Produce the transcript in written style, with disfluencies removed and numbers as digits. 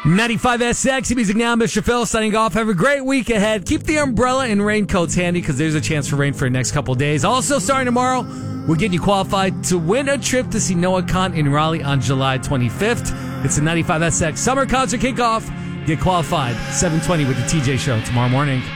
95SX Music Now. Mr. Phil signing off. Have a great week ahead. Keep the umbrella and raincoats handy because there's a chance for rain for the next couple days. Also, starting tomorrow, we're getting you qualified to win a trip to see Noah Khan in Raleigh on July 25th. It's the 95SX Summer Concert Kickoff. Get qualified 7:20 with the TJ Show tomorrow morning.